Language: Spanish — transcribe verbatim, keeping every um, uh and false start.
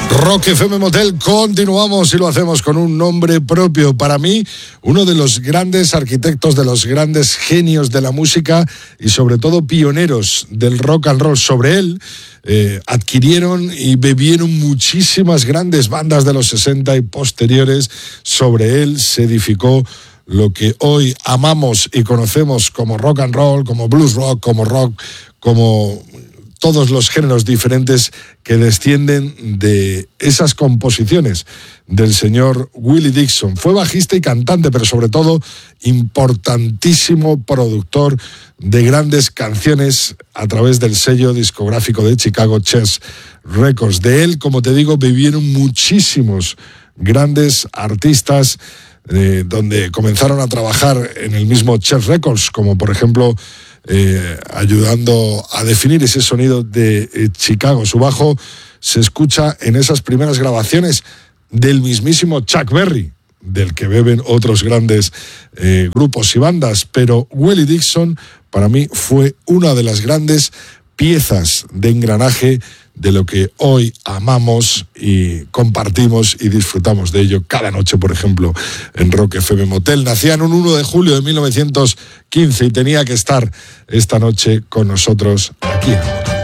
Rock F M Motel, continuamos y lo hacemos con un nombre propio. Para mí, uno de los grandes arquitectos, de los grandes genios de la música y sobre todo pioneros del rock and roll. Sobre él eh, adquirieron y bebieron muchísimas grandes bandas de los sesenta y posteriores. Sobre él se edificó lo que hoy amamos y conocemos como rock and roll, como blues rock, como rock, como todos los géneros diferentes que descienden de esas composiciones del señor Willie Dixon. Fue bajista y cantante, pero sobre todo importantísimo productor de grandes canciones a través del sello discográfico de Chicago, Chess Records. De él, como te digo, vivieron muchísimos grandes artistas eh, donde comenzaron a trabajar en el mismo Chess Records, como por ejemplo Eh, ayudando a definir ese sonido de eh, Chicago. Su bajo se escucha en esas primeras grabaciones del mismísimo Chuck Berry, del que beben otros grandes eh, grupos y bandas, pero Willie Dixon para mí fue una de las grandes piezas de engranaje de lo que hoy amamos y compartimos y disfrutamos de ello cada noche, por ejemplo, en Rock F M Motel. Nacía en un uno de julio de mil novecientos quince y tenía que estar esta noche con nosotros aquí en el Motel.